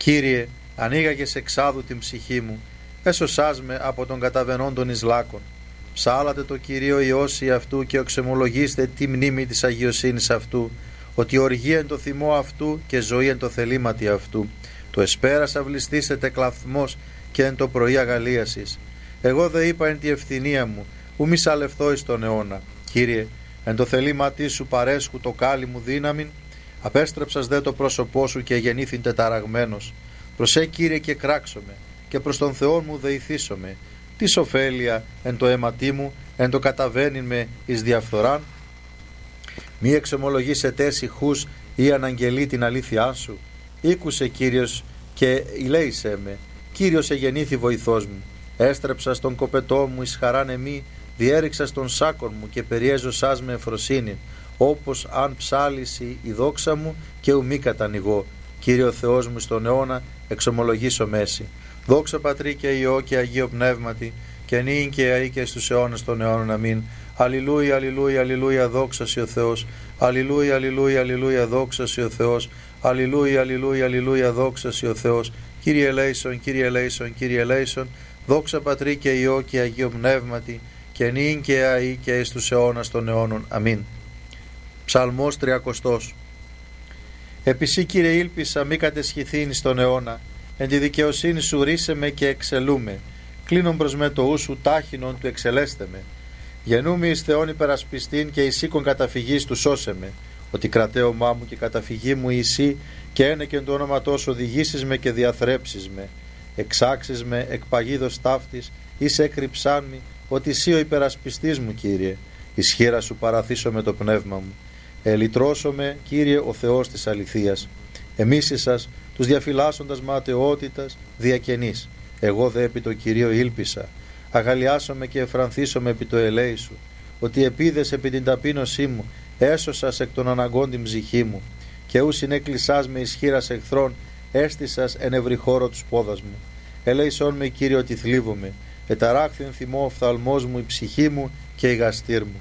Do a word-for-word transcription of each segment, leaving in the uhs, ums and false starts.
Κύριε, ανοίγαγες εξάδου την ψυχή μου, έσωσάς με από τον καταβενών των Ισλάκων. Ψάλατε το Κυρίο η όσοι αυτού και οξεμολογήστε τη μνήμη της αγιοσύνης αυτού, ότι οργή εν το θυμό αυτού και ζωή εν το θελήματι αυτού. Το εσπέρας αυλιστήσετε κλαθμός και εν το πρωί αγαλίασης. Εγώ δε είπα εν τη ευθυνία μου, ου μη σαλευθώ εις τον αιώνα. Κύριε, εν το θελήματί σου παρέσχου το κάλλη μου δύναμην, απέστρεψας δε το πρόσωπό σου και γεννήθην τεταραγμένος. Προσέ Κύριε και κράξομαι, και προς τον Θεόν μου δεηθήσομαι. Τι ωφέλεια εν το αίματί μου, εν το καταβαίνειν με εις διαφθοράν. Μη εξομολογήσετε ηχούς ή αναγγελεί την αλήθειά σου. Ήκουσε Κύριος και ηλέησέ με. Κύριος εγεννήθη βοηθός μου. Έστρεψα στον κοπετό μου εις χαράν εμή, διέριξα στον σάκον μου και περιέζωσάς με ευφροσύνη, όπως αν ψάλισει η δόξα μου και ουμή κατανοιγώ. Κύριο Θεός μου στον αιώνα εξομολογήσω μέση. Δόξα Πατρί και Υιό και Αγίο Πνεύματι, και νύν και αεί και στους αιώνας των αιώνων. Αμήν. Αλληλούια, αλληλούια, αλληλούια, δόξα σοι ο Θεός. Αλληλούια, αλληλούια, αλληλούια, δόξα σοι ο Θεός. Αλληλούια, αλληλούια, αλληλούια, δόξα σοι ο Θεός. Κύριε ελέησον, Κύριε ελέησον, Κύριε ελέησον. Δόξα Πατρί και Υιό και Αγίο Πνεύματι, και νύν και αεί και εις τους αιώνας των αιώνων. Αμήν. Ψαλμός τριακοστός. Επισύ Κύριε ήλπισα μη κατεσχηθήν στον αιώνα, εν τη δικαιοσύνη σου ρίσε με και εξελούμε. Κλείνον προς με το ου σου τάχινον του εξελέστε με. Γεννούμαι εις Θεόν υπερασπιστήν και εις οίκον καταφυγής του σώσε με. Ότι κρατέωμά μου και καταφυγή μου εσύ, και ένεκεν το όνομα σου οδηγήσεις με και διαθρέψεις με. Εξάξεις με εκ παγίδος ταύτης, εις έκρυψάν μη, ότι εσύ ο υπερασπιστής μου Κύριε. Εις χείρα σου παραθήσω με το πνεύμα μου. Ελυτρώσω με Κύριε ο Θεός της αληθείας. Εμίσησας τους διαφυλάσσοντας ματαιότητας διακαινείς. Εγώ δε επί το Κυρίο ήλπισα. Αγαλιάσομαι και εφρανθήσομαι επί το ελέη σου. Ότι επίδες επί την ταπείνωσή μου, έσωσας εκ των αναγκών την ψυχή μου. Και ου συνέκλεισάς με ισχύρας εχθρών, έστησας εν ευρύ χώρο τους πόδας μου. Ελέησόν με Κύριε ότι θλίβομαι. Εταράχθην θυμό οφθαλμός μου η ψυχή μου και η γαστήρ μου.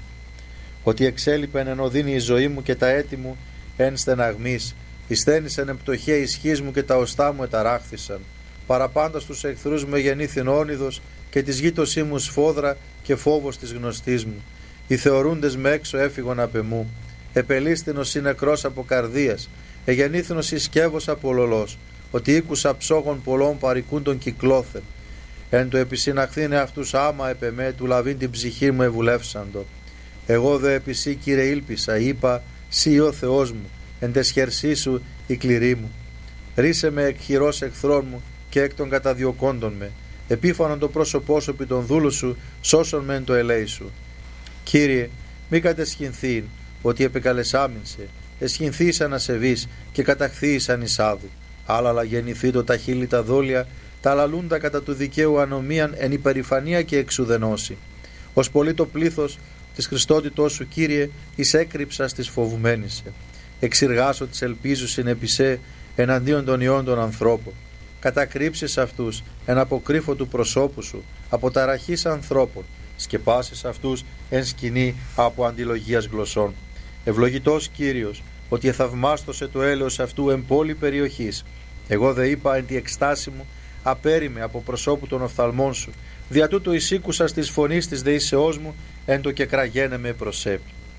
Ότι εξέλιπεν εν οδύνη η ζωή μου και τα έτη μου εν στεναγμής. Ισθένησεν εν πτωχία ισχύς μου και τα οστά μου εταράχθησαν. Παραπάντα στους εχθρούς μου εγεννήθην όνειδος και της γείτοσή μου σφόδρα και φόβος της γνωστής μου. Οι θεωρούντες με έξω έφυγον απ' εμού. Επελίστηνος ή νεκρός από καρδίας, εγεννήθηνος ή σκεύος από λολός. Ότι ήκουσα ψόγων πολλών παρικούντων κυκλώθεν. Εν το επισυναχθήνε αυτούς άμα επ' εμέ, του λαβήν την ψυχή μου ευουλεύσαντο. Εγώ δε επί σύ Κύριε ήλπισα, είπα, σύ ο Θεός μου, εν τες χερσί σου η κληρή μου. Ρίσε με εκ χειρός εχθρών μου και εκ των καταδιωκόντων με. Επίφανον το πρόσωπό σου επί των δούλου σου, σώσον με εν το ελέη σου. Κύριε, μη κατεσχυνθήν, ότι επεκαλεσάμινσε, εσχυνθείς ανασεβείς και καταχθείς ανισάδου. Άλλαλα γεννηθεί το τα χείλη τα δόλια, τα λαλούντα κατά του δικαίου ανομίαν εν υπερηφανία και εξουδενώση. Ως πολύ το πλήθος της Χριστότητός σου, Κύριε, εις έκρυψας της φοβουμένης. Εξηργάσω της ελπίζου συνεπισέ εναντίον των ιών των ανθρώπων. Κατακρύψεις αυτούς εν αποκρύφω του προσώπου σου, από ταραχής ανθρώπων, σκεπάσεις αυτούς εν σκηνή από αντιλογίας γλωσσών. Ευλογητός Κύριος, ότι εθαυμάστοσε το έλεος αυτού εν πόλη περιοχής. Εγώ δε είπα εν τη εκστάση μου, απέριμε από προσώπου των οφθαλμών σου. Δια τούτο εισήκουσας της φωνής της δεήσεώς μου, εν το και κραγένε με προσέ.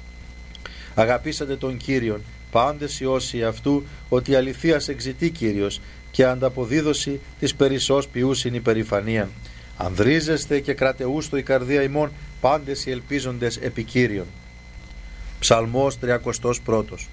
Αγαπήσατε τον Κύριον, πάντες οι όσοι αυτού, ότι αληθείας εξητεί Κύριος, και ανταποδίδωση της περισσός ποιούσιν υπερηφανίαν. Ανδρίζεστε και κρατεούστο η καρδία ημών, πάντες οι ελπίζοντες επί Κύριον. Ψαλμός τριακοστός πρώτος.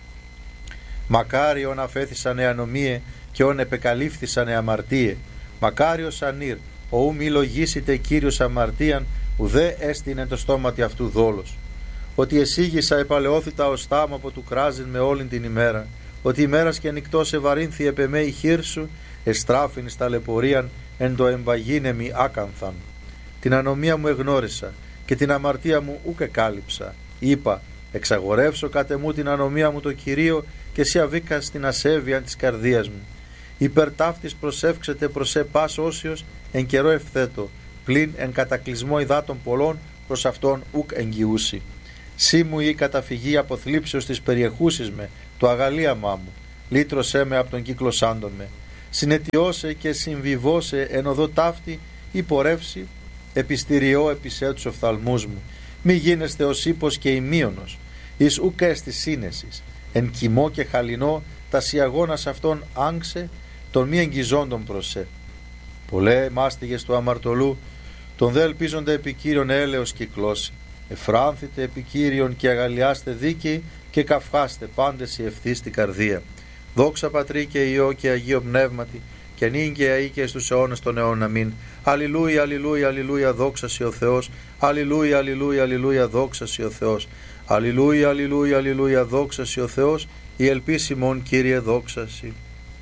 Μακάριον αφέθησανε ανομίε και ον επεκαλύφθησανε αμαρτίε. Μακάριος ανήρ, ο ου μη λογίσετε Κύριος αμαρτίαν, ουδέ έστεινε το στόματι αυτού δόλος. Ότι εσύγησα επαλαιώθητα ο στάμ από του κράζειν με όλην την ημέρα. Ότι ημέρας και νυκτός ευαρύνθη επ' εμέ η χείρ σου, εστράφην στα λεπωρίαν εν το εμπαγίνεμι άκανθαν. Την ανομία μου εγνώρισα και την αμαρτία μου ούκ εκάλυψα. Είπα, εξαγορεύσω κατ' εμού την ανομία μου το Κυρίο, και εσύ αβήκα στην ασέβεια της καρδίας μου. Υπερ ταύτης προσεύξετε προσέ πας όσιος εν καιρό ευθέτω, πλην εν κατακλυσμό υδάτων πολλών προς αυτόν ούκ εγγυούσι. Σύ μου η καταφυγή από θλίψεως της περιεχούσης με, το αγαλίαμά μου, λύτρωσέ με από τον κύκλο σάντων με. συνετιώσε και συμβιβώσε εν οδό ταύτη υπορεύσει επιστηριώ επισέ τους οφθαλμούς μου. Μη γίνεστε ως ύπος και ημίωνος, εις ουκ έστι σύνεσης, εν κοιμό και χαλινό τα σιαγώνας αυτών άγξε των μη εγγυζόντων προσέ. Πολλέ μάστιγες του αμαρτωλού, τον δε ελπίζονται επικύριον έλεος κυκλώσει. Εφράνθητε επικύριον και αγαλιάστε δίκαιοι και καυχάστε πάντες η ευθύ στην καρδία. Δόξα Πατρί και Υιό και Αγίο Πνεύματι, και νυν και αεί και στους αιώνες των αιώνων. Αμήν. Αλληλούια, αλληλούια, αλληλούια, δόξα σοι ο Θεός. Αλληλούια, αλληλούια, αλληλούια, δόξα σοι ο Θεός. Αλληλούια, αλληλούια, αλληλούια, δόξα σοι ο Θεός. Η ελπίσιμον Κύριε δόξα σοι.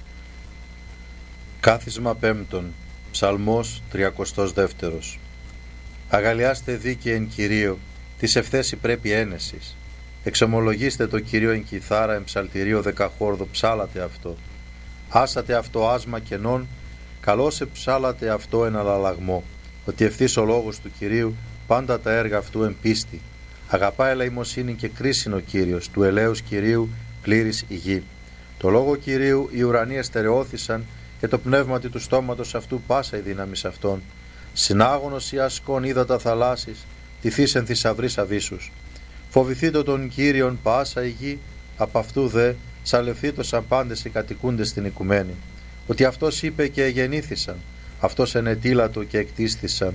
Κάθισμα πέμπτον. Ψαλμός τριακοστός δεύτερος. Αγαλιάστε δίκαιοι εν Κυρίω, της ευθέση πρέπει ένεσης. Εξομολογήστε το Κυρίο εν κιθάρα, εν ψαλτηρίο δεκαχόρδο, ψάλατε αυτό. Άσατε αυτό άσμα κενών, καλώς εψάλατε αυτό εν αλλαλαγμό. Ότι ευθύς ο λόγος του Κυρίου, πάντα τα έργα αυτού εν πίστη. Αγαπά ελεημοσύνη και κρίσιν ο Κύριος, του ελέους Κυρίου πλήρης η γη. Το λόγο Κυρίου οι ουρανοί εστερεώθησαν, και το πνεύματι του στόματος αυτού πάσα η δύναμης αυτών. Συνάγωνος ή ασκών ύδατα θαλάσσης, τυθείς εν θησαυρής αβύσσους. Φοβηθείτε τον Κύριον πάσα η γη, απ' αυτού δε σαλευθήτωσαν πάντες οι κατοικούντες στην οικουμένη. Ότι αυτός είπε και εγεννήθησαν, αυτός ενετήλατο και εκτίσθησαν.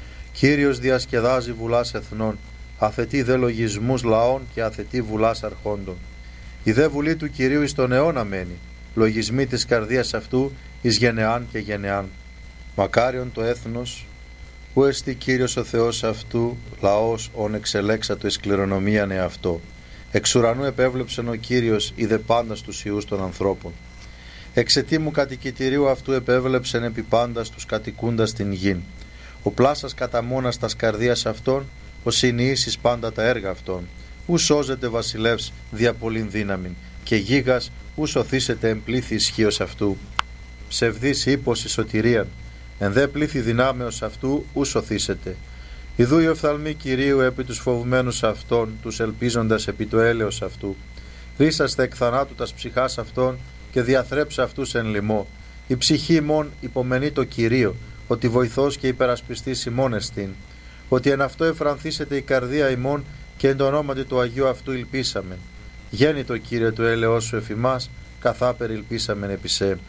Κύριος διασκεδάζει βουλάς εθνών, αθετεί δε λογισμούς λαών και αθετεί βουλάς αρχόντων. Η δε βουλή του Κυρίου εις τον αιώνα μένει, λογισμοί της καρδίας αυτού εις γενεάν και γενεάν. Μακάριον το έθνος, που εστί Κύριος ο Θεός αυτού, λαός ον εξελέξατο εις κληρονομίαν εαυτό. Εξ ουρανού επέβλεψεν ο Κύριος, είδε πάντα στους ιούς των ανθρώπων. Εξαιτήμου κατοικητηρίου αυτού επέβλεψεν επί πάντα τους κατοικούντας την γην. Ο πλάσας κατά μόνας τας καρδίας αυτών, ο συνειήσεις πάντα τα έργα αυτών. Ου σώζεται βασιλεύς δια πολλήν δύναμην, και γίγας ου σωθήσεται εν πλήθη ισχύος αυτού. Ψευδής ύπος η σωτηρίαν, εν δε πλήθη δυνάμεως αυτού ου σωθήσεται. Ιδού οι οφθαλμοί Κυρίου επί τους φοβουμένους αυτών, τους ελπίζοντας επί το έλεος αυτού. Ρίσαστε εκ θανάτου τας ψυχάς αυτών και διαθρέψε αυτούς εν λοιμό. Η ψυχή ημών υπομενεί το Κυρίο, ότι βοηθός και υπερασπιστής ημών εστίν. Ότι εν αυτό εφρανθήσεται η καρδία ημών και εν το ονόματι του Αγίου αυτού ελπίσαμεν. Γέννη το Κύριε του έλεος σου εφ' ημάς, καθά περιλπίσαμεν επί σε.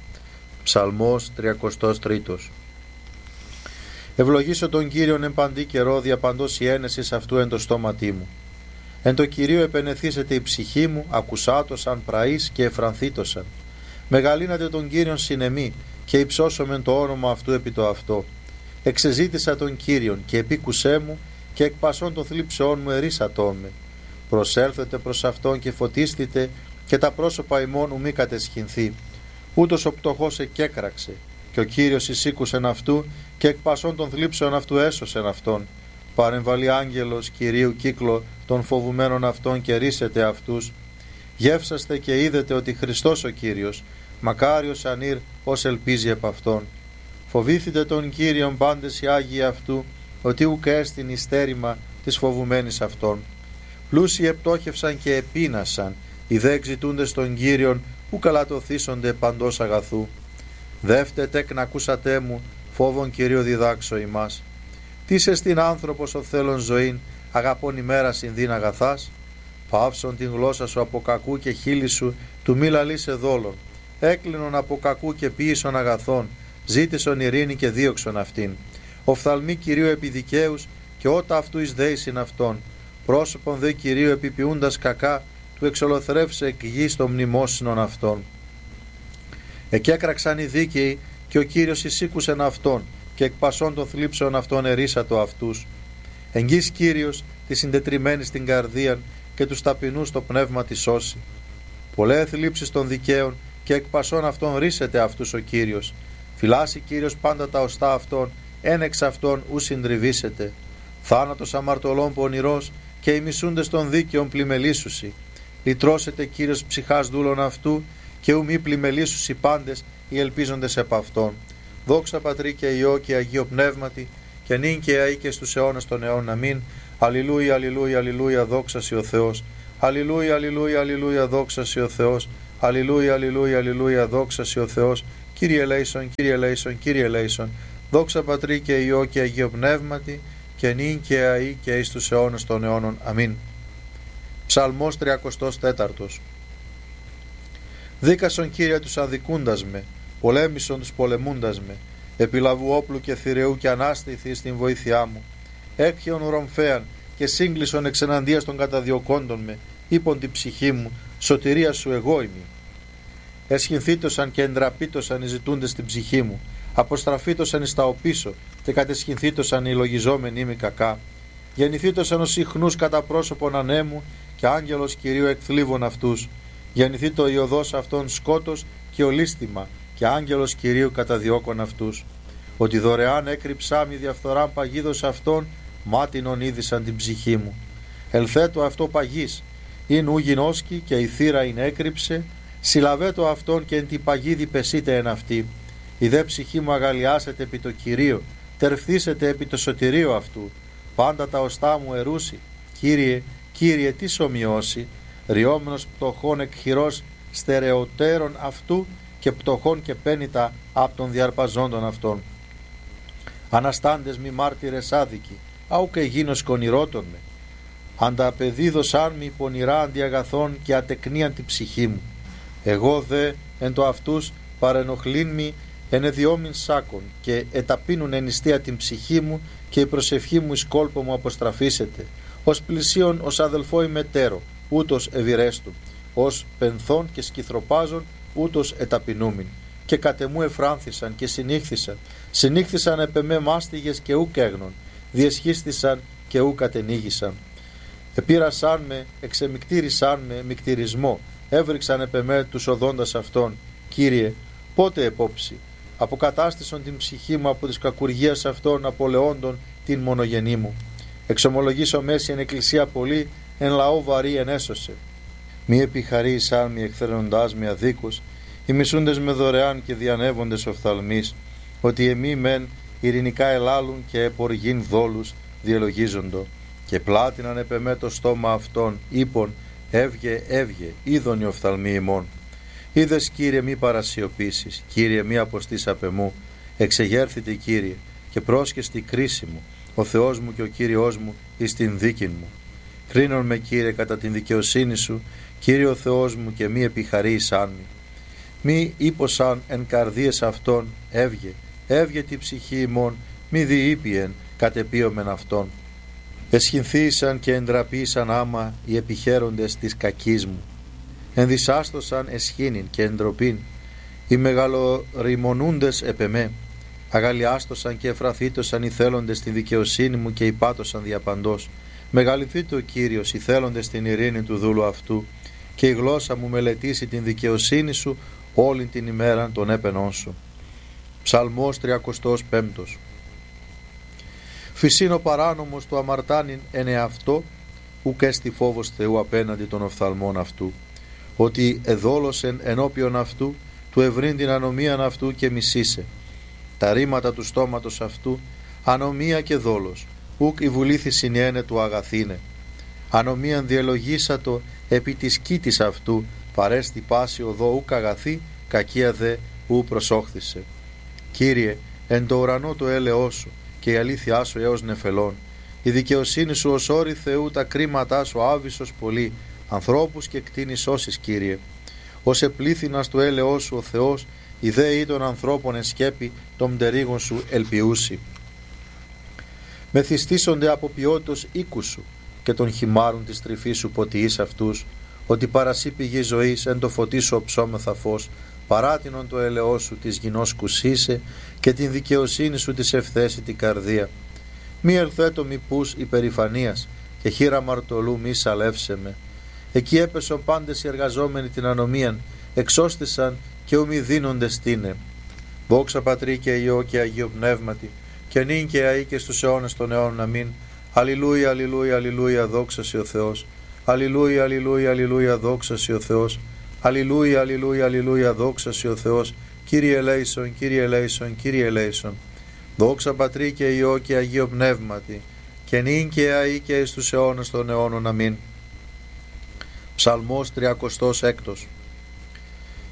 Ψαλμός τριακοστός τρίτος. Ευλογήσω τον Κύριον εν παντή καιρό, δια παντός η ένεσης αυτού εν το στόματί μου. Εν το Κυρίο επενεθήσεται η ψυχή μου, ακουσάτωσαν πραείς και εφρανθήτωσαν. Μεγαλύνατε τον Κύριον συνεμή, και υψώσομεν το όνομα αυτού επί το αυτό. Εξεζήτησα τον Κύριον και επίκουσέ μου, και εκ πασών των θλίψεών μου ερίσατό με. Προσέλθετε προς αυτόν και φωτίστητε, και τα πρόσωπα ημών ου μη κατεσχυνθεί. Ούτως ο πτωχός εκέκραξε, και ο Κύριος εισήκουσεν αυτού, και εκ πασών των θλίψεων αυτού έσωσεν αυτόν. Παρεμβαλεί άγγελος Κυρίου κύκλο των φοβουμένων αυτών και ρίσετε αυτούς. Γεύσαστε και είδετε ότι Χριστός ο Κύριος, μακάριος ανήρ ως ελπίζει επ' αυτόν. Φοβήθητε τον Κύριον πάντες οι Άγιοι αυτού, ότι ουκ έστιν ιστέρημα της φοβουμένης αυτών. Πλούσιοι επτόχευσαν και επίνασαν, οι δε εξητούντες τον Κύριον, που καλατοθήσονται παντός αγαθού. Δεύτε τεκ να ακούσατε μου, φόβον Κυρίου διδάξω ημάς. Τι σε στην άνθρωπος ο θέλων ζωήν, αγαπών ημέρα συνδύν αγαθάς. Πάυσον την γλώσσα σου από κακού και χείλη σου του μη λαλείσαι δόλων. Έκλεινον από κακού και ποίησον αγαθών, ζήτησον ειρήνη και δίωξον αυτήν. Οφθαλμοί Κυρίου επί δικαίους και ότα αυτού εις δέησιν αυτών. Πρόσωπον δε Κυρίου επιποιούντας κακά, του εξολοθρεύσε εκ γης των μνημόσυνων αυτών. Εκέκραξαν οι δίκαιοι και ο Κύριος εισήκουσεν αυτόν, και εκ πασών των θλίψεων αυτών ερίσατο αυτούς. Εγγύς Κύριος τη συντετριμένη στην καρδίαν και τους ταπεινούς το πνεύμα τη σώσει. Πολλέ θλίψεις των δικαίων και εκ πασών αυτών ρίσεται αυτούς ο Κύριος. Φυλάσσει Κύριος πάντα τα οστά αυτών, εν εξ αυτών ου συντριβήσεται. Θάνατος αμαρτωλών πονηρός και οι μισούντες των δίκαιων πλημελήσουσι. Λυτρώσετε Κύριος ψυχάς δούλων αυτού και ου μη πλημελήσουσι πάντες οι ελπίζοντες επ' αυτόν. Δόξα Πατρί και Υιό και Αγίο Πνεύματι, και νυν και αεί και στους αιώνας των αιώνων. Αμήν. Αλληλούια, αλληλούια, αλληλούια, δόξα σοι ο Θεός. Αλληλούια, αλληλούια, αλληλούια, δόξα σοι ο Θεός. Αλληλούια, αλληλούια, αλληλούια, δόξα σοι ο Θεός. Κύριε ελέησον, Κύριε ελέησον, Κύριε ελέησον. Δόξα Πατρί και Υιό και Αγίο Πνεύματι, και νυν και αεί και εις τους αιώνας των αιώνων. Αμήν. Ψαλμός τριακοστός τέταρτος. Δίκασον, Κύριε, τους αδικούντας με, πολέμησον τους πολεμούντας με, επιλαβού όπλου και θηρεού και ανάστηθη στην βοήθειά μου. Έκχιον ρομφέαν και σύγκλισον εξεναντίας των καταδιωκόντων με, είπον την ψυχή μου, σωτηρία σου εγώ ημί. Εσχυνθήτωσαν και εντραπήτωσαν οι ζητούντες στην ψυχή μου, αποστραφήτωσαν εις τα οπίσω και κατεσχυνθήτωσαν οι λογιζόμενοι μη κακά. Γεννηθήτωσαν ως συχνούς κατά πρόσωπον ανέμου και άγγελος Κυρίου εκθλίβων αυτούς. Γεννηθεί το ιωδός αυτών σκότος και ολίσθημα και άγγελος Κυρίου καταδιώκων αυτούς. Ότι δωρεάν έκρυψά μη διαφθοράν παγίδος αυτών, μάτινον είδησαν την ψυχή μου. Ελθέτω αυτό παγής, ειν ου γινώσκει και η θύρα ειν έκρυψε, συλλαβέτω αυτόν και εν τη παγίδη πεσείτε εν αυτή. Η δε ψυχή μου αγαλιάσετε επί το Κυρίο, τερφθήσετε επί το σωτηρίο αυτού. Πάντα τα οστά μου ερούσι, Κύριε, Κύριε, τι σομοιώσει, ριόμενος πτωχών εκχειρός στερεωτέρων αυτού και πτωχών και πένητα απ' των διαρπαζόντων αυτών. Αναστάντες μη μάρτυρες άδικοι, άου και γίνος κονηρότων με. Ανταπεδίδωσάν μη πονηρά αντιαγαθών και ατεκνίαν τη ψυχή μου. Εγώ δε εν το αυτούς παρενοχλήν μη ενεδιόμην σάκων και εταπείνουν ενιστία την ψυχή μου και η προσευχή μου εις κόλπο μου αποστραφήσεται. Ως πλησίον ως αδελφό ημετέρω, ούτως ευηρέστου, ως πενθών και σκυθροπάζων, ούτως εταπεινούμην. Και κατεμού εφράνθησαν και συνήχθησαν, συνήχθησαν επ' εμέ μάστιγες και ουκ έγνων, διεσχίστησαν και ουκ κατενήγησαν. Επήρασάν με, εξεμικτήρισαν με μικτηρισμό, έβριξαν επ' εμέ τους οδόντας αυτών. Κύριε, πότε επόψη, αποκατάστησον την ψυχή μου από της κακουργίας αυτών, απολεόντων την μονογενή μου. Εξομολογήσω μέση εν εκκλησία πολύ, εν λαό βαρύ ενέσωσε. Μη επιχαρήσαν μη εκθέρνοντάς με αδίκους, οι μισούντες με δωρεάν και διανεύοντες οφθαλμείς, ότι εμεί μεν ειρηνικά ελάλουν και εποργήν δόλους διελογίζοντο. Και πλάτιναν επ' εμέ το στόμα αυτών, είπον, έβγε, έβγε, είδον οι οφθαλμοί ημών. Είδες, Κύριε, μη παρασιωπήσεις, Κύριε, μη αποστείς απ' εμού, εξεγέρθητε, Κύριε, και πρόσχεστη κρίση μου, ο Θεός μου και ο Κύριος μου εις την δίκην μου. Κρίνον με, Κύριε, κατά την δικαιοσύνη σου, Κύριε ο Θεός μου, και μη επιχαρήσαν μη. Μη ύποσαν εν καρδίες αυτών, έβγε, έβγε τη ψυχή ημών, μη διείπιεν κατεπίωμεν αυτών. Εσχυνθήσαν και εντραπήσαν άμα οι επιχαίροντες της κακής μου. Ενδυσάστοσαν εσχήνην και εντροπήν, οι μεγαλοριμονούντες επ' εμέ. Αγαλιάστοσαν και εφραθήτωσαν οι θέλοντες τη δικαιοσύνη μου και υπάτωσαν διαπαντός. Μεγαλυθείτε ο Κύριος, οι θέλοντες την ειρήνη του δούλου αυτού, και η γλώσσα μου μελετήσει την δικαιοσύνη σου όλη την ημέρα των έπαινών σου. Ψαλμός τριακοστός πέμπτος. Φυσίν ο παράνομος του αμαρτάνειν εν εαυτό, ουκ έστι φόβος Θεού απέναντι των οφθαλμών αυτού, ότι εδόλωσεν ενώπιον αυτού, του ευρύν την ανομίαν αυτού και μισήσε. Τα ρήματα του στόματος αυτού, ανομία και δόλος, ουκ η βουλήθη συνιένε του αγαθήνε. Ανομίαν διελογίσατο επί της κήτης αυτού, παρέστη πάση οδό ουκ αγαθή, κακία δε ου προσόχθησε. Κύριε, εν το ουρανό το έλεό σου, και η αλήθειά σου έως νεφελών. Η δικαιοσύνη σου ως όρη Θεού, τα κρίματά σου άβυσσος πολύ, ανθρώπους και κτίνη σώσεις, Κύριε. Ως επλήθυνας του έλεός σου ο Θεός, η δέη των ανθρώπων εσκέπη των μτερίγων σου ελπιούσι. Μεθυστήσονται από ποιότητος οίκου σου και των χυμάρων της τρυφής σου ποτιείς αυτούς, ότι παρασύ πηγή ζωής εν το φωτί σου οψόμεθα φως, παράτινον το έλεό σου της γινός κουσίσε και την δικαιοσύνη σου της ευθέσει την καρδία. Μη ελθέτω μη πούς υπερηφανίας και χείρα μαρτωλού μη σαλεύσε με. Εκεί έπεσον πάντες οι εργαζόμενοι την ανομίαν, εξώστησαν και ου δίνονται στήνε. Δόξα Πατρί και Υιό και Αγίο Πνεύματι, και νυν και αεί και στους αιώνες των αιώνων. Αμήν. Αλληλούια, αλληλούια, αλληλούια, δόξα σοι ο Θεός. Αλληλούια, αλληλούια, αλληλούια, δόξα σοι ο Θεός. Αλληλούια, αλληλούια, αλληλούια, δόξα σοι ο Θεός. Κύριε ελέησον, Κύριε ελέησον, Κύριε ελέησον. Δόξα Πατρί και Υιό και Αγίο Πνεύματι, και νυν και αεί και εις τους αιώνες των αιώνων. Αμήν. Ψαλμός τριακοστός έκτος.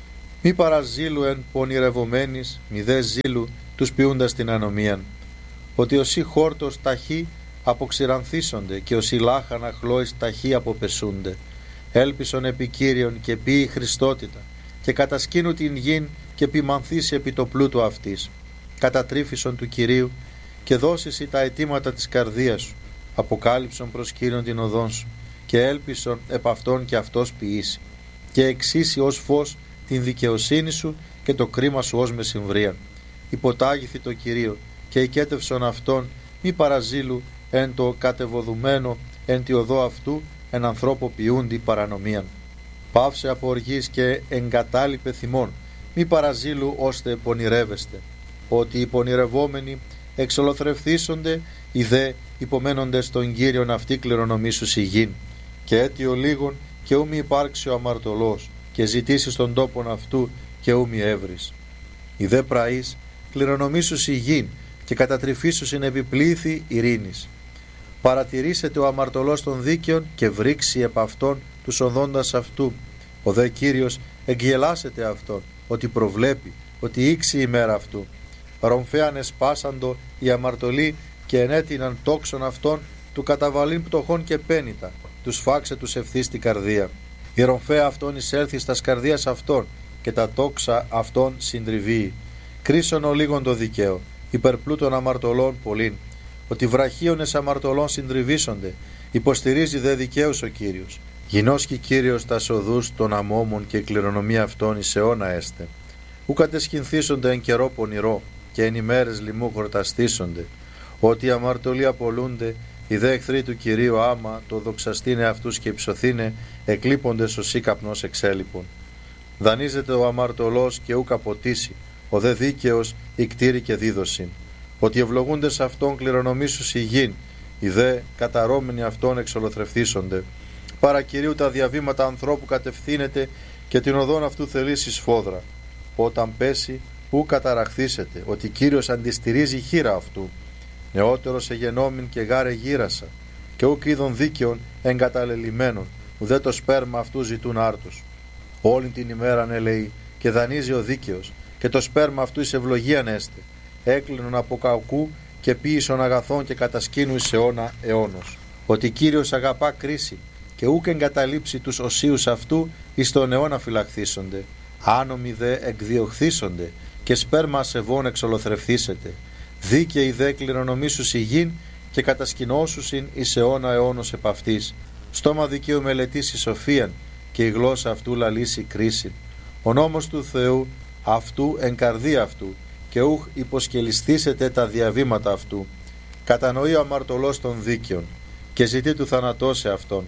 Μη παραζήλου εν πονηρευομένης, μη δε ζήλου τους ποιούντας την ανομίαν. Ότι όσοι χόρτος ταχύ αποξηρανθίσονται και όσοι λάχανα χλώης ταχύ αποπεσούνται. Έλπισον επί Κύριον και ποιη Χριστότητα και κατασκήνου την γην και ποιμανθήσει επί το πλούτο αυτής. Κατατρίφησον του Κυρίου και δώσισι τα αιτήματα της καρδίας σου. Αποκάλυψον προς Κύριον την οδόν σου και έλπισον επ' αυτόν και αυτός ποιήσει. Και εξήσει ως φως την δικαιοσύνη σου και το κρίμα σου ως μεσημβρίαν. Υποτάγηθη το Κυρίο και οικέτευσον αυτόν, μη παραζήλου εν το κατεβοδουμένο εν τη οδό αυτού εν ανθρώπο ποιούντι παρανομίαν. Πάυσε από οργής και εγκατάλειπε θυμών, μη παραζήλου ώστε πονηρεύεστε. Ότι οι πονηρευόμενοι εξολοθρευθήσονται, οι δε υπομένοντες τον Κύριον αυτοί κληρονομήσους η γην. Και αίτιο λίγων και ου μη υπάρξει ο αμαρτωλός και ζητήσει στον τόπον αυτού και ου μη έβρις. Οι δε πραείς κληρονομήσους η γην και κατατριφήσους είναι επιπλήθη ειρήνης. Παρατηρήσετε ο αμαρτωλός των δίκαιων και βρήξει επ' αυτόν τους οδόντας αυτού. Ο δε Κύριος εγγελάσετε αυτόν, ότι προβλέπει, ότι ήξει η μέρα αυτού. Ρομφέαν εσπάσαντο οι αμαρτωλοί και ενέτειναν τόξον αυτών του καταβαλήν πτωχών και πένητα, τους φάξε τους ευθύ στην καρδία. Η ρομφαία αυτών εισέλθει στας καρδίας αυτών και τα τόξα αυτών συντριβεί. Κρίσον ο λίγον το δικαίο, υπερπλούτων αμαρτωλών πολλήν. Ότι βραχίονες αμαρτωλών συντριβήσονται, υποστηρίζει δε δικαίους ο Κύριος. Γινώσκει Κύριος τας οδούς των αμόμων και η κληρονομία αυτών εις αιώνα έστε. Ου κατεσχυνθήσονται εν καιρό πονηρό και εν ημέρες λοιμού χορταστήσονται. Ότι οι αμαρτωλοί απολούνται, οι δε εχθροί του Κυρίου άμα το δοξαστήνε αυτούς και υψωθήνε, εκλείπονται σωσί καπνός εξέλιπων. Δανείζεται ο αμαρτωλός και ου καποτήσει, ο δε δίκαιος ικτήρη και δίδωσιν. Ότι ευλογούντες αυτόν κληρονομήσους η γην, οι δε καταρώμενοι αυτόν εξολοθρευθήσονται. Παρά Κυρίου τα διαβήματα ανθρώπου κατευθύνεται και την οδόν αυτού θελήσει σφόδρα. Όταν πέσει, ου καταραχθήσετε, ότι Κύριος αντιστηρίζει χείρα αυτού. Νεότερος εγενόμην και γάρε γύρασα, και ουκ είδων δίκαιων εγκαταλελειμμένων, ουδέ το σπέρμα αυτού ζητούν άρτους. Όλη την ημέραν ελεεί και δανείζει ο δίκαιος, και το σπέρμα αυτού εις ευλογίαν έστε. Έκλεινον από κακού και ποίησον αγαθών και κατασκήνου εις αιώνα αιώνος. Ότι Κύριος αγαπά κρίση και ούκ εγκαταλείψει τους οσίους αυτού εις τον αιώνα φυλαχθήσονται. Άνομοι δε εκδιωχθήσονται και σπέρμα ασεβών εξολοθρευθήσετε. Δίκαιοι δε κληρονομήσους η γην και κατασκηνώσουσιν εις αιώνα αιώνος επ' αυτής. Στόμα δικαίου μελετήσει σοφίαν και η γλώσσα αυτού λαλήσει κρίση. Ο νόμος του Θεού αυτού εν καρδία αυτού και ούχ υποσκελιστήσετε τα διαβήματα αυτού. Κατανοεί ο αμαρτωλός των δίκαιων και ζητεί του θανατώσε αυτόν.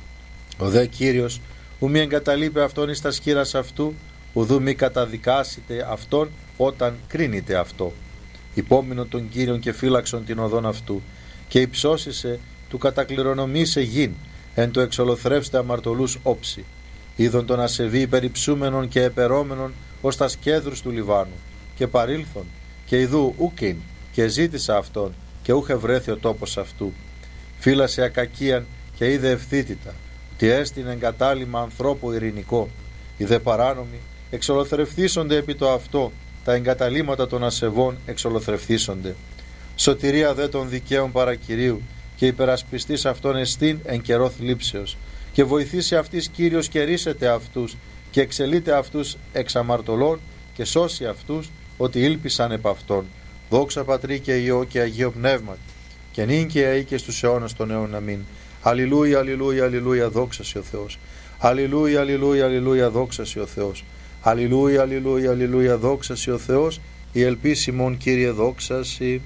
Ο δε Κύριος ου μη εγκαταλείπει αυτόν εις τα σκύρας αυτού, ουδού μη καταδικάσετε αυτόν όταν κρίνεται αυτό. Υπόμεινον τον Κύριον και φύλαξον την οδόν αυτού και υψώσισε του κατακληρονομήσε γην, εν το εξολοθρεύστε αμαρτωλούς όψη. Είδον τον ασεβή υπερυψούμενον και επερώμενον ως τα σκέδρους του Λιβάνου και παρήλθον και ιδού ούκιν και ζήτησα αυτόν και ούχε βρέθη ο τόπος αυτού. Φύλασε ακακίαν και είδε ευθύτητα, ότι έστεινε εγκατάλημα ανθρώπου ειρηνικό. Οι δε παράνομοι εξολοθρευθήσονται επί το αυτό, τα εγκαταλείμματα των ασεβών εξολοθρευθήσονται. Σωτηρία δε των δικαίων παρακυρίου και υπερασπιστής αυτών εστίν εν καιρό θλίψεως και βοηθήσει αυτής Κύριος και ρίσετε αυτούς και εξελείται αυτούς εξ αμαρτωλών και σώσει αυτούς ότι ήλπισαν επ' αυτόν. Δόξα Πατρί και Υιό και Αγίο Πνεύματι και νυν και αεί και στους αιώνας των αιών αμήν. Αλληλούια, αλληλούια, αλληλούια, δόξα σοι ο Θεός. Αλληλούια, αλληλούια, αλληλούια, δόξα σοι ο Θεός. Αλληλούια, αλληλούια, αλληλούια, δόξα σοι ο Θεός. Η ελπίσιμον Κύριε δόξα σοι.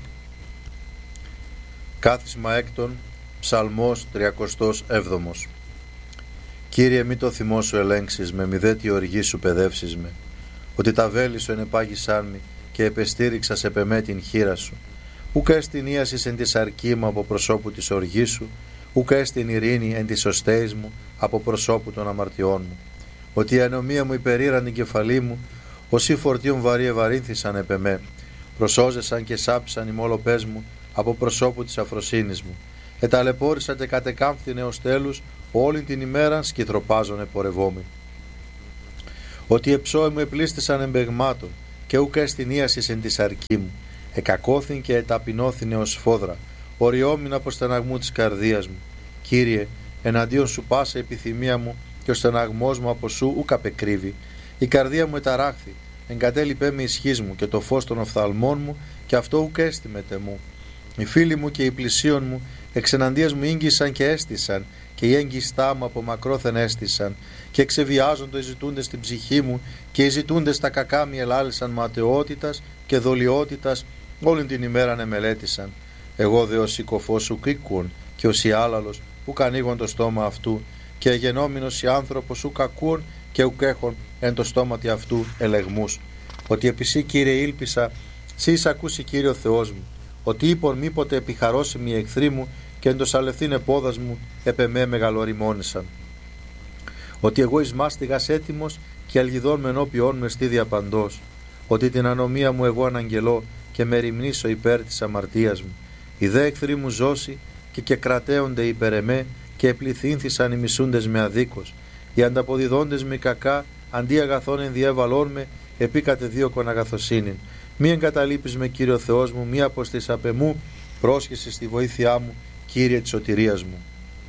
Κάθισμα έκτον, Ψαλμός τριακοστός έβδομος. Κύριε, μη το θυμό σου ελέγξεις με, μη δε τη οργή σου παιδεύσεις με. Ότι τα βέλη σου ενεπάγησάν μη και επεστήριξας επ' εμέ την χείρα σου. Ούκ έστιν ίασης εν της αρκή μου από προσώπου της οργής σου, ούκ έστιν ειρήνη εν της οστέης μου από προσώπου των αμαρτιών μου. Ότι η ανομία μου υπερήραν την κεφαλή μου, όσοι φορτίων βαρύ ευαρύνθησαν επ' εμέ. Προσώζεσαν και σάψαν οι μόλοπές μου από προσώπου της αφροσύνης μου. Εταλαιπώρησαν και κατεκάμφθηνε ως τέλους, όλη την ημέρα σκυθροπάζον επορευόμοι. Ότι εψώε μου επλήστησαν εμπεγμάτων, και ούκ εστινίασης εν τη σαρκή μου. Εκακώθην και εταπεινώθηνε ως φόδρα, οριόμην από στεναγμού της καρδίας μου. Κύριε, εναντίον σου πάσα επιθυμία μου, και ο στεναγμός μου από σου ούκ απεκρύβει. Η καρδία μου εταράχθη, εγκατέλειπέ με ισχύς μου, και το φως των οφθαλμών μου, και αυτό ούκ έστιμεται μου. Οι φίλοι μου και οι πλησίον μου εξεναντίας μου ήγγισαν και έστησαν, και οι έγκιστά μου από μακρόθεν έστησαν, και εξεβιάζοντο οι ζητούντες την ψυχή μου, και οι ζητούντες τα κακά μη ελάλησαν ματαιότητας και δολιότητας, όλη την ημέραν εμελέτησαν. Εγώ δε ο σηκωφός ουκ οίκουον, και ο σιάλαλος ουκ ανοίγον το στόμα αυτού, και εγενόμενος οι άνθρωπος ουκ ακούων, και ουκ έχων εν το στόματι αυτού ελεγμούς. Ότι επί σύ, Κύριε, ήλπισα, σύ εις ακούσει, Κύριο Θεός μου, ότι είπον μήποτε επιχαρώσιμοι οι εχθροί μου, και εν το σαλευθύν επόδας μου επ' εμέ μεγαλοριμόνησαν. Ότι εγώ εις μάστιγας έτοιμος, και αλγιδών με ενώπιόν με στή διαπαντός. Ότι την ανομία μου εγώ αναγγελώ, και με ρημνήσω υπέρ της αμαρτίας μου. Οι δε εχθροί μου ζώσει, και και κρατέονται υπέρ εμέ, και επληθύνθησαν οι μισούντες με αδίκως. Οι ανταποδιδόντες με κακά, αντί αγαθών ενδιέβαλών με, επί κατεδίωκον αγαθοσύνην. Μη εγκαταλείπεις με, Κύριο Θεός μου, μη αποστείς απ' εμού, πρόσχεσαι στη βοήθειά μου, Κύριε της σωτηρίας μου.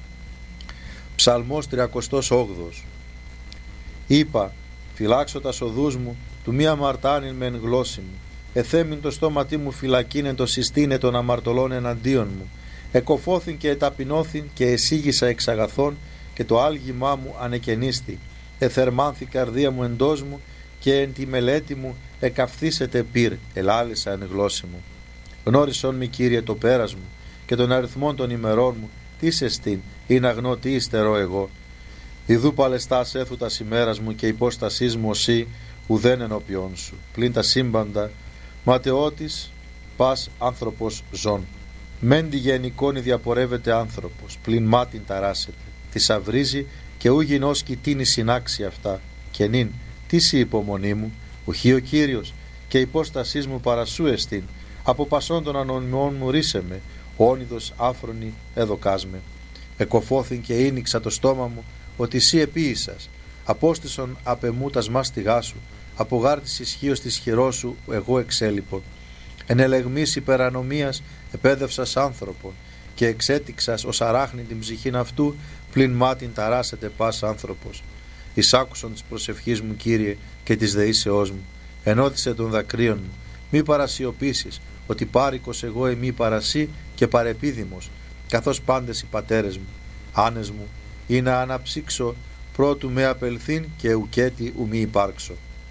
Ψαλμός τριακοστός όγδοος. Είπα, φυλάξω τα οδούς μου, του μη αμαρτάνειν μεν γλώσσι μου. Εθέμην το στόματί μου φυλακίνεν το συστήνε των αμαρτωλών εναντίον μου. Εκοφώθην και εταπεινώθην και εσύγησα εξ αγαθών, και το άλγημά μου ανεκαινίστη. Εθερμάνθη καρδία μου εντός μου, και εν τη μελέτη μου εκαυθήσετε πυρ, ελάλησα εν γλώσσι μου. Γνώρισον μη, Κύριε, το πέρας μου, και τον αριθμόν των ημερών μου, τι σε στήν, ή να γνώ τι υστερώ εγώ. Ιδού παλαιστάς έθου τας ημέρας μου, και υπόστασής μου οσί, ουδέν ενώπιόν σου. Πλην τα σύμπαντα, ματαιώτης, πας άνθρωπος ζών. Μεν τη γενικόνη διαπορεύεται άνθρωπος, πλην μάτιν ταράσεται. Τη αυρίζει, και ου γινός κοιτίνη συνάξει αυτά. Και νυν, τι σοι υπομονή μου, ουχή ο Κύριος, και υπόστασής μου παρασού εστίν. Από πασών των ανωνυμών μου ρίσε με, όνειδος άφρονη έδωκάς με. Εκοφώθην και ίνιξα το στόμα μου, ότι σύ επίησας. Απόστησον απ' εμού τας μάστιγά σου, από γάρ της ισχύος της χειρός σου εγώ εξέλιπον. Εν ελεγμής υπερανομίας επέδευσας άνθρωπον, και εξέτηξας ως αράχνη την ψυχήν αυτού, πλην μάτιν ταράσεται πας άνθρωπος. Εισάκουσον της προσευχής μου, Κύριε, και της δεήσεώς μου. Ενώτισε των δακρύων μου, μη παρασιωπήσεις, ότι πάρικος εγώ εμεί παρασύ και παρεπίδημος, καθώς πάντες οι πατέρες μου. Άνες μου, ή να αναψύξω, πρώτου με απελθύν, και ουκέτι ου μη υπάρξω.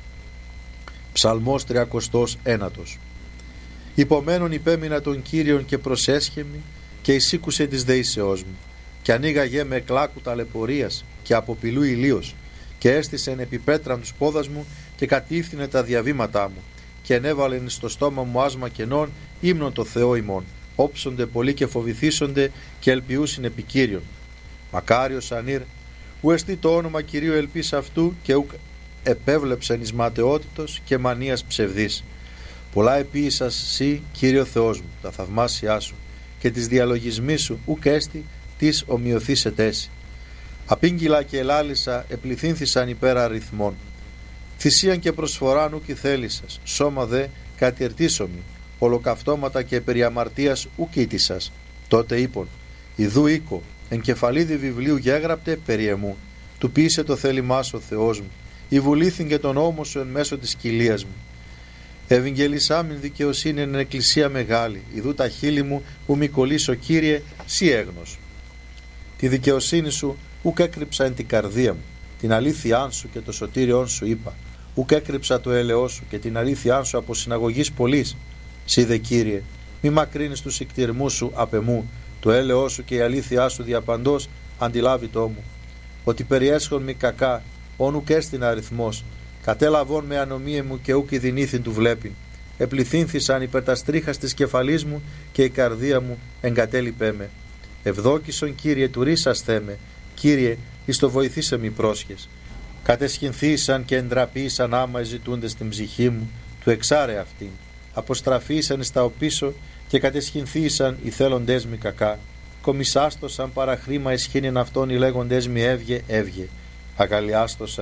Ψαλμός τριακοστός ένατος. Υπομένων υπέμεινα τον Κύριον, και προσέσχεμη, και εισήκουσε της δεήσεώς μου. Και ανοίγαγε με εκλάκου ταλαιπωρίας, και αποπηλού ηλίος, και έστησεν επί πέτραν τους πόδας μου, και κατήφθηνε τα διαβήματά μου, και ενέβαλεν στο στόμα μου άσμα κενών, ύμνον το Θεό ημών. Όψονται πολλοί και φοβηθήσονται, και ελπιούσιν επί Κύριον. Μακάριος ανήρ, ου εστί το όνομα Κυρίου ελπίς αυτού, και ουκ επέβλεψεν εις ματαιότητος και μανίας ψευδής. Πολλά επίησας σύ, Κύριο Θεός μου, τα θαυμάσια σου, και τις διαλογισμοί σου ουκ έστι τις ομοιωθήσετέσι. Απήγγυλα και ελάλησα επληθύνθησαν υπέρ αριθμών. Θυσίαν και προσφοράν ουκ ηθέλησας, σώμα δε κατηρτήσομη, ολοκαυτώματα και περί αμαρτίας ουκ ήτησας. Τότε είπον, ιδού οίκο, εν κεφαλίδι βιβλίου γέγραπτε περί εμού. Του ποιήσε το θέλημά σου ο Θεός μου, η βουλήθην και τον νόμο σου εν μέσω της κοιλίας μου. Ευηγγελισάμιν δικαιοσύνη εν εκκλησία μεγάλη, ιδού τα χείλη μου που μη κολλήσω, Κύριε, σύ έγνος. Τη δικαιοσύνη σου ουκ έκρυψα εν την καρδία μου, την αλήθειά σου και το σωτήριόν σου είπα. Ουκ έκρυψα το έλεό σου και την αλήθειά σου από συναγωγής πολλής. Σύ δε, Κύριε, μη μακρύνεις τους ικτηρμούς σου απ' εμού, το έλεό σου και η αλήθειά σου διαπαντός αντιλάβει το μου. Ότι περιέσχον μη κακά, όν ουκ έστιν αριθμός, κατέλαβον με ανομία μου και ουκ η δυνήθην του βλέπειν. Επληθύνθησαν υπέρ τα στρίχας της κεφαλής μου, και η καρδία μου εγκατέλειπέ με. Ευδόκησον, Κύριε, του ρίσας θέμε, Κύριε, εις το βοηθήσε μη πρόσχες. Κατεσχυνθήσαν και εντραπήσαν άμα ζητούνται στην ψυχή μου, του εξάρε αυτήν. Αποστραφήσαν στα οπίσω και κατεσχυνθήσαν οι θέλοντές μη κακά. Κομισάστοσαν παραχρήμα εσχήνην αυτών οι λέγοντές μη έβγε, έβγε. Αγαλιάστοσαν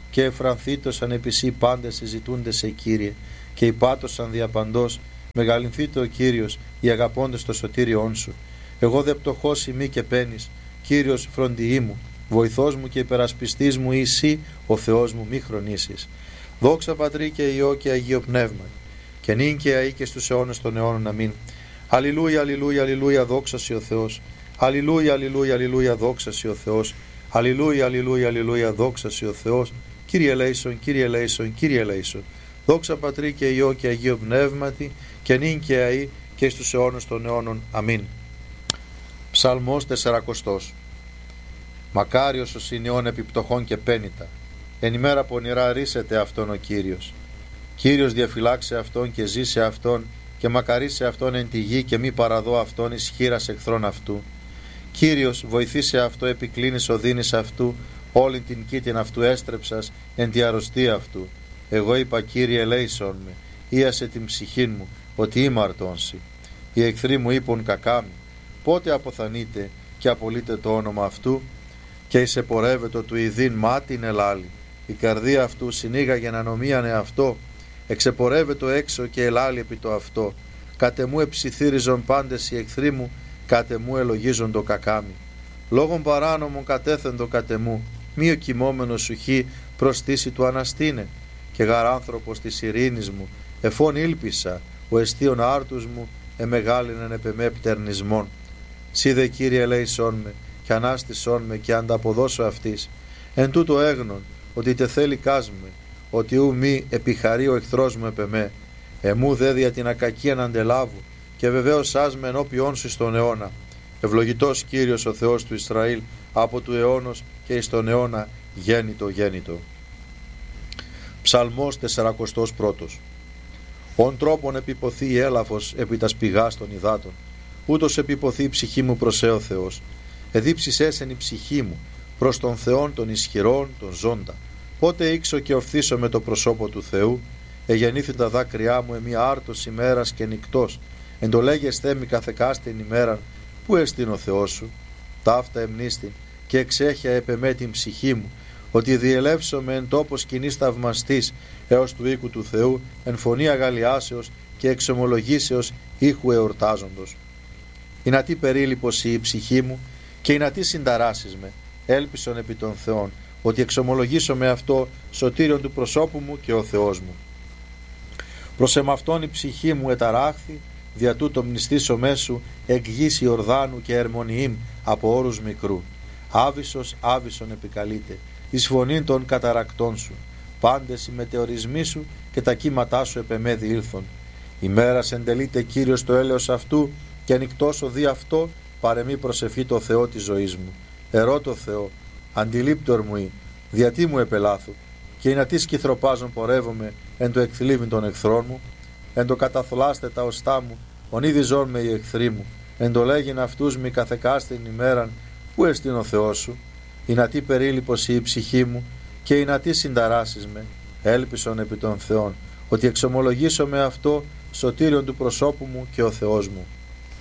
και εφρανθήτωσαν επισή πάντες συζητούνται σε Κύριε, και υπάτωσαν διαπαντός, μεγαλυνθήτω ο Κύριος, οι αγαπώντες το σωτήριόν σου. Εγώ δε πτωχός ημί και πένης, Κύριος φροντιή μου, βοηθός μου και υπερασπιστής μου εσύ, ο Θεός μου, μη χρονίσεις. Δόξα Πατρί και Υιό και Αγίο Πνεύμα, και νυν και αεί και στους αιώνες των αιώνων. Αμήν. Αλληλούια, αλληλούια, αλληλούια, δόξα σοι ο Θεός. Αλληλούια, αλληλούια, αλληλούια, δόξα σοι ο Θεός. Αλληλούια, αλληλούια, αλληλούια, δόξα σοι ο Θεός. Κύριε ελέησον, Κύριε ελέησον, Κύριε ελέησον. Δόξα Πατρί και Υιό και Αγίο Πνεύματι, και νυν και αεί και στους αιώνες των αιώνων. Αμήν. Ψαλμός τεσσαρακοστός. Μακάριος ο συνειών επιπτωχών και πένητα, εν ημέρα πονηρά ρίσεται αυτόν ο Κύριος. Κύριος διαφυλάξε αυτόν και ζήσε αυτόν, και μακαρίσε αυτόν εν τη γη, και μη παραδώ αυτόν εις χείρας εχθρών αυτού. Κύριος βοηθήσε αυτό, επικλίνεις οδύνης αυτού, όλην την κήτην αυτού έστρεψας εν τη αρρωστία αυτού. Εγώ είπα, Κύριε ελέησον με, ίασε την ψυχή μου, ότι είμαι αρτώνση. Οι εχθροί μου είπουν κακάμι, πότε αποθανείτε και απολύτε το όνομα αυτού, και εισεπορεύετο του ιδίν μάτιν ελάλη. Η καρδία αυτού συνήγαγε να νομίανε αυτό, εξεπορεύετο έξω και ελάλη επί το αυτό. Κάτε μου εψιθύριζον πάντες οι εχθροί μου, κάτε μου ελογίζον το κακάμι. Λόγων παράνομων κατέθεντο κάτε μου, μη ο κοιμόμενος σου χει προς θύση του αναστήνε. Και γαράνθρωπος της ειρήνης μου, εφών ήλπισα, ο εστίον άρτους μου, εμεγάλινεν επεμέ πτερνισμόν. Σύ δε Κύριε ελέησόν με, και ανάστησόν με, και ανταποδώσω αυτής. Εν τούτο έγνον, ότι τε θέλει κάσμε, ότι ου μη επιχαρεί ο εχθρός μου επεμέ. Εμού δε δια την ακακίαν αντελάβου, και βεβαίως άσμε ενώπιόν σου στον αιώνα. Ευλογητός Κύριος ο Θεός του Ισραήλ, από του αιώνος και εις τον αιώνα γέννητο γέννητο. Ψαλμός τεσσαρακοστός πρώτος. Ον τρόπον επιποθεί η έλαφος επί τας πηγάς των υδάτων, ούτως επιποθεί η ψυχή μου προς έ ο Θεός. Εδίψεις έσεν η ψυχή μου προς τον Θεόν των ισχυρών, τον ζώντα. Πότε ήξω και οφθήσω με το προσώπο του Θεού, εγεννήθη τα δάκρυά μου εμεί άρτος ημέρας και νυκτός. Εντολέγες θέμη καθεκάστην ημέραν, πού εστίν ο Θεός σου. Ταύτα εμνίστην και εξέχεια επεμέ την ψυχή μου, ότι διελεύσομαι εν τόπο σκηνής θαυμαστής έως του οίκου του Θεού, εν φωνή αγαλιάσεως και εξομολογήσεως ήχου εορτάζοντος. Είναι τι περίληπος η ψυχή μου, και είναι τι συνταράσεις με, έλπισον επί των Θεών, ότι εξομολογήσω με αυτό σωτήριον του προσώπου μου και ο Θεός μου. Προς εμαυτόν η ψυχή μου εταράχθη, δια τούτο μνηστήσω μέσου εκ γης Ιορδάνου και Ερμονιήμ από όρους μικρού. Άβυσσος άβυσσον επικαλείται, εις φωνήν των καταρακτών σου. Πάντες οι μετεωρισμοί σου και τα κύματά σου επεμέ διήλθον. Ημέρας εντελείται Κύριος το έλεος αυτού, και ανοιχτός οδεί αυτό, παρεμή προσευχή το Θεό της ζωής μου. Ερώτω Θεό, αντιλήπτορ μου ή, διατί μου επελάθου, και είναι τι σκυθροπάζον πορεύομαι εν το εκθλίβην των εχθρών μου, εν το καταθλάστε τα οστά μου, ονείδιζόν με οι εχθροί μου, εν το λέγειν αυτούς μη καθεκάστην ημέραν, πού εστίν ο Θεός σου. Είναι τι περίληπος η ψυχή μου, και είναι τι συνταράσεις με, έλπισον επί των Θεών, ότι εξομολογήσω με αυτό σωτήριον του προσώπου μου και ο Θεός μου.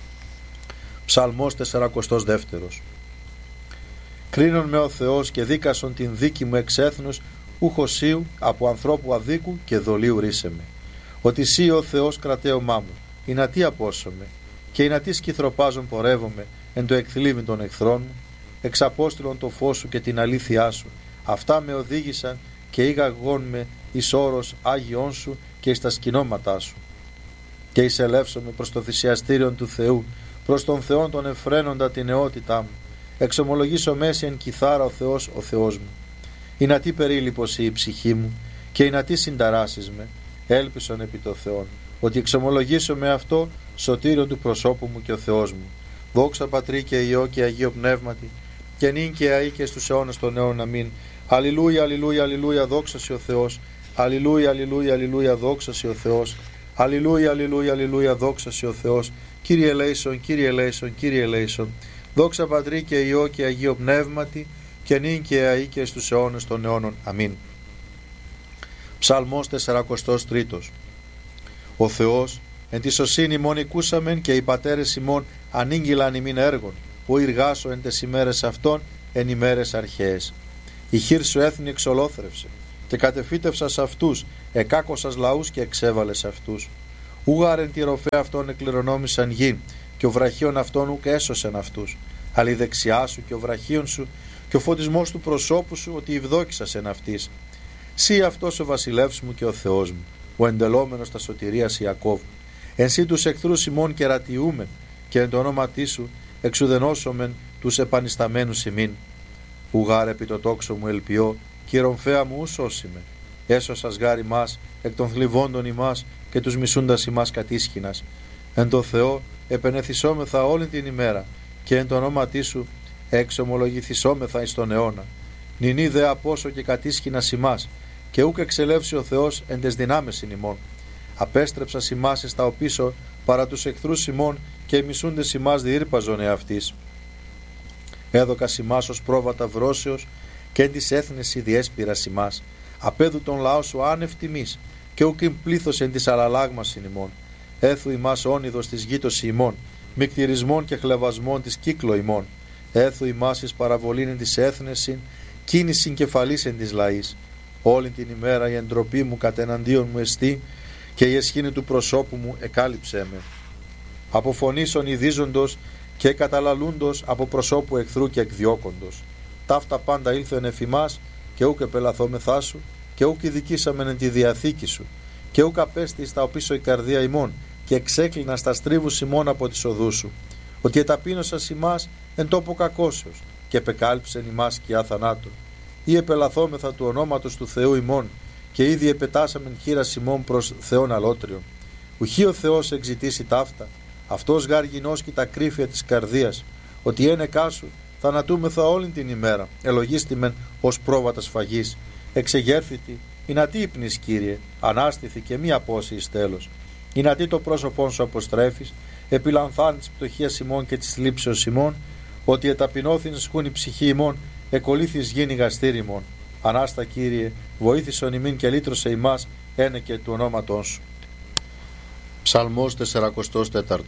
Ψαλμός τεσσαρακοστός δεύτερος. Κρίνον με ο Θεός και δίκασον την δίκη μου εξ έθνους, ουχοσίου από ανθρώπου αδίκου και δολίου ρίσεμε. Ότι σύ ο Θεός κρατέωμά μου, είναι τι απόσωμε, και είναι τι σκυθροπάζον πορεύομαι εν το εκθλίβην των εχθρών μου, εξαπόστηλον το φως σου και την αλήθειά σου. Αυτά με οδήγησαν και ήγαγον με εις όρος Άγιον σου και εις τα σκηνώματά σου. Και εισελεύσομαι προς το θυσιαστήριον του Θεού, προς τον Θεόν τον εφραίνοντα την νεότητά μου. Εξομολογήσω μέση εν κιθάρα ο Θεός, ο Θεός μου. Είναι τι περίληπος η ψυχή μου, και είναι τι συνταράσεις με, έλπισον επί το Θεόν, ότι εξομολογήσω με αυτό σωτήριον του προσώπου μου και ο Θεός μου. Δόξα Πατρί και Υιό και Αγίο Πνεύματι, και νυν και αεί και στους αιώνες των αιώνων. Αμήν. Αλληλούια, αλληλούια, αλληλούια, δόξα σοι ο Θεός. Αλληλούια, αλληλούια, αλληλούια, δόξα σοι ο Θεός. Αλληλούια, αλληλούια, αλληλούια, δόξα σοι ο Θεός. Κύριε ελέησον, Κύριε ελέησον, Κύριε ελέησον. Δόξα Πατρί και Υιό και Αγίο Πνεύματι, και νυν και αεί και στους αιώνες των αιώνων. Αμήν. Ψαλμός τεσσαρακοστός τρίτος. Ο Θεός εν τη σωσύνη μόν οικούσαμεν, και οι πατέρες ημών ανήγγυλαν ημίν έργων, που εργάσω εν τες ημέρες αυτών εν ημέρες αρχαίες. Η χείρ σου έθνη εξολόθρευσε, και κατεφύτευσας αυτούς, εκάκωσας λαούς και εξέβαλες αυτούς. Ούγαρεν τη ροφέα αυτών εκληρονόμησαν γη, και ο βραχίων αυτών ουκ έσωσεν αυτούς. Αλλά η δεξιά σου και ο βραχίων σου και ο φωτισμός του προσώπου σου, ότι ευδόκησας εν αυτής. Σύ αυτός ο βασιλεύς μου και ο Θεός μου, ο εντελόμενος τα σωτηρίας Ιακώβ. Εν σύ τους εχθρούς ημών κερατιούμεν, και εν το ονόματί σου εξουδενώσομεν τους επανισταμένους ημίν. Ουγάρ επί το τόξο μου ελπιώ, και η ρομφαία μου ου σώσιμε. Έσωσας γάρ ημάς εκ των θλιβόντων ημάς και τους μισούντας ημάς κατίσχυνας. Εν το Θεό επενεθυσόμεθα όλη την ημέρα, και εν το ονόματί σου εξομολογηθισόμεθα εις τον αιώνα. Νηνή δε απόσο και κατίσχυνας ημάς, και ούκ εξελεύσει ο Θεός εν τες δυνάμεις ημών. Απέστρεψας ημάς εις τα οπίσω παρά τους εχθρούς ημών, και οι μισούντες ημάς διήρπαζον εαυτής. Έδωκας ημάς ως πρόβατα βρώσεως, και εν της έθνης η διέσπηρας ημάς. Απέδου τον λαό σου άνευ τιμής, και ούκ ειν πλήθος εν της αλλαλάγμας ημών. Έθου ημάς όνειδος της γήτος ημών, μικτηρισμών και χλεβασμών της κύκλο ημών. Έθου ημάς εις παραβολήν εν της έθνεσιν, κίνησιν κεφαλής εν της λαής. Όλη την ημέρα η εντροπή μου κατεναντίον μου εστί, και η εσχήνη του προσώπου μου εκάλυψέ με. Από φωνήσεων ειδίζοντος και καταλαλούντος, από προσώπου εχθρού και εκδιώκοντος. Ταύτα πάντα ήλθεν εφ' ημάς, και ούκ επελαθόμεθά σου, και ούκ ειδικήσαμεν εν τη διαθήκη σου, και ούκ απέστη στα οπίσω η καρδία ημών, και εξέκλεινα στα στρίβους ημών από τις οδούς σου. Ότι εταπείνωσας ημάς εν τόπο κακώσεως, και επεκάλυψεν ημάς σκιά θανάτων. Ή επελαθόμεθα του ονόματος του Θεού ημών, και ήδη επετάσαμεν χείρας ημών προς Θεόν αλότριον. Ουχή ο Θεός εξητήσει ταύτα, αυτός γάρ γινώσκει τα κρύφια της καρδίας, ότι ένεκά σου θανατούμεθα όλη την ημέρα, ελογίστημεν ως πρόβατα σφαγής. Εξεγέρθητη, εινατί ύπνης Κύριε, ανάστηθη και μη απώσει εις τέλος. Εινατί το πρόσωπόν σου αποστρέφεις, επιλανθάνει της πτωχίας ημών και της λήψεως ημών, ότι εταπεινώθην σχούν η ψυχή ημών, εκολύθεις γίνει γαστήρι ημών. Ανάστα Κύριε, βοήθησον ημίν και λύτρωσε ημάς, ένε και του ονόματός σου. Ψαλμός σαράντα τέσσερα.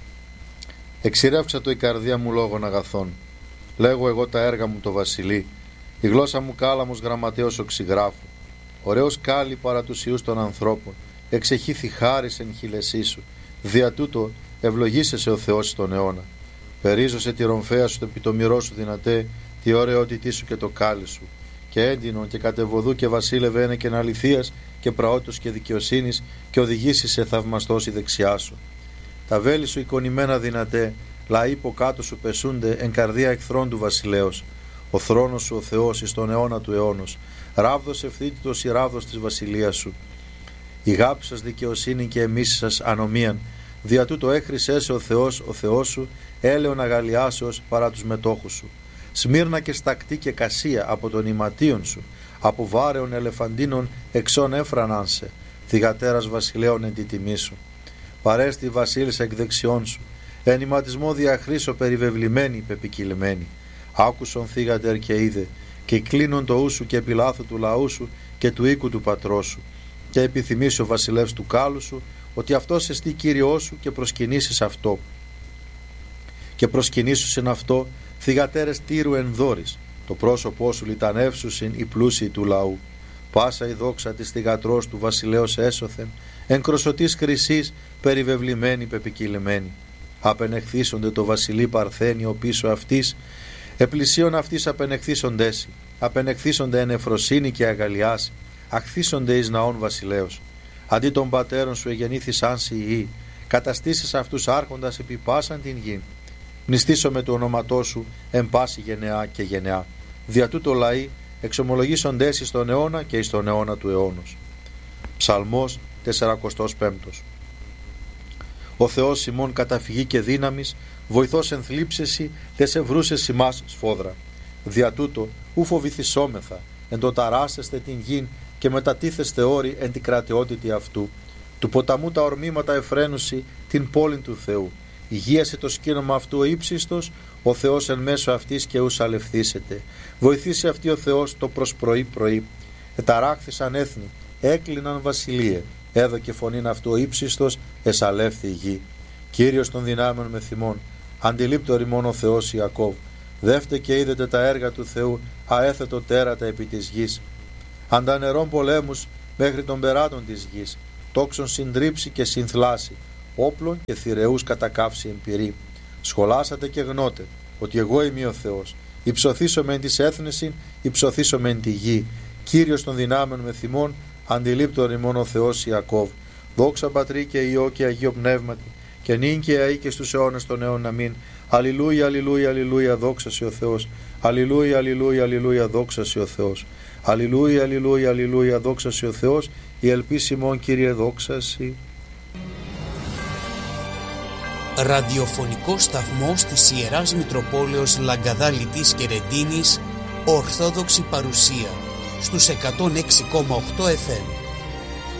Εξηρεύξα το η καρδία μου λόγων αγαθών. Λέγω εγώ τα έργα μου το βασιλεί. Η γλώσσα μου κάλαμος γραμματέως οξυγράφου. Ωραίος κάλλη παρά τους ιούς των ανθρώπων. Εξεχήθη χάρις εν χειλεσί σου. Δια τούτο ευλογήσεσαι ο Θεός στον αιώνα. Περίζωσε τη ρομφαία σου, το επιτομυρό σου δυνατέ, τη ωραιότητή σου και το κάλλη σου. Και έντινον και κατεβοδού και βασίλευε ένε και αληθείας και πραότητος και δικαιοσύνης, και οδηγήσει σε θαυμαστός η δεξιά σου. Τα βέλη σου εικονημένα δυνατέ, λαοί υπό κάτω σου πεσούνται εν καρδία εχθρών του βασιλέως. Ο θρόνος σου ο Θεός εις τον αιώνα του αιώνος. Ράβδος ευθύτητος η ράβδος της βασιλείας σου. Η γάπη σας δικαιοσύνη και εμείς σας ανομίαν. Δια τούτο έχρισέ ο Θεός ο Θεός σου, έλεον αγαλιάσεως παρά τους μετόχους σου. Σμύρνα και στακτή και κασία από τον ηματίον σου, από βάρεων ελεφαντίνων εξών έφραναν σε, θυγατέρας βασιλέων εν τη τιμή σου. Παρέστη βασίλισσα εκ δεξιών σου, εν ηματισμό διαχρήσω περιβεβλημένη πεπικυλμένη. Άκουσον θύγατερ και είδε, και κλείνουν το ου σου και επιλάθου του λαού σου και του οίκου του πατρός σου. Και επιθυμήσει ο βασιλεύς του κάλου σου, ότι αυτός εστί Κύριός σου, και προσκυνήσεις αυτό. Και προσκυνήσουσιν αυτό θυγατέρες τύρου εν δόρης, το πρόσωπό σου λιτανεύσουσιν οι πλούσιοι του λαού. Πάσα η δόξα της θυγατρός του βασιλέως έσωθεν, εν κροσωτής χρυσής περιβεβλημένη πεπικυλημένη. Απενεχθήσονται το βασιλεί παρθένιο πίσω αυτής, επλησίων αυτής απενεχθήσοντέσι, απενεχθήσονται εν εφροσύνη και αγαλιάση, αχθήσονται εις ναών βασιλέως. Αντί των πατέρων σου εγεννήθησαν σοι οι, καταστήσεις αυτούς άρχοντας επί πάσαν την γη. Μνηστήσω με το όνοματό σου εν πάση γενεά και γενεά. Δια τούτο λαοί εξομολογήσονται εις στον αιώνα και εις τον αιώνα του αιώνος. Ψαλμός σαράντα πέντε. Ο Θεός ημών καταφυγή και δύναμης, βοηθός εν θλίψεση, δε σε βρούσες ημάς σφόδρα. Δια τούτο ου φοβηθισόμεθα, εν το ταράσεστε την γην και μετατίθεστε όρη εν την κρατιότητη αυτού. Του ποταμού τα ορμήματα εφραίνουσι την πόλην του Θεού. Υγείασε το σκήνομα αυτού ο ύψιστος, ο Θεός εν μέσω αυτής και ους αλευθήσετε. Βοηθήσει αυτή ο Θεός το προς πρωί πρωί. Εταράχθησαν έθνη, έκλειναν βασιλείε. Έδωκε φωνήν αυτού ο ύψιστος, εσαλεύθη η γη. Κύριος των δυνάμεων με θυμών, αντιλήπτο ρημών ο Θεός Ιακώβ. Δεύτε και είδετε τα έργα του Θεού, αέθετο τέρατα επί της γης. αντανερών πολέμους μέχρι των περάτων της γης, τόξων συντρίψει και συνθλάσει, όπλων και θηρεούς κατακάψει εμπειρή. Σχολάσατε και γνώτε ότι εγώ είμαι ο Θεός. Υψωθήσω μεν της έθνεσιν, υψωθήσω μεν τη γη. Κύριος των δυνάμεων με θυμών, αντιλήπτων ημών ο Θεός Ιακώβ. Δόξα Πατρί και Υιό και Αγίο Πνεύματι, και νυν και αεί και στους αιώνας των αιώνων. Αμήν. Αλληλούια, αλληλούια, αλληλούια, δόξα σε ο Θεός. Αλληλούια, αλληλούια, αλληλούια, δόξα σε ο Θεός. Αλληλούια, αλληλούια, αλληλούια, δόξα σε ο Θεός. Η ελπίς ημών, Κύριε, δόξα σε. Ραδιοφωνικό σταθμός της Ιεράς Μητροπόλεως Λαγκαδά Λιτής και Ρεντίνης, Ορθόδοξη παρουσία στους εκατόν έξι κόμμα οκτώ εφ εμ.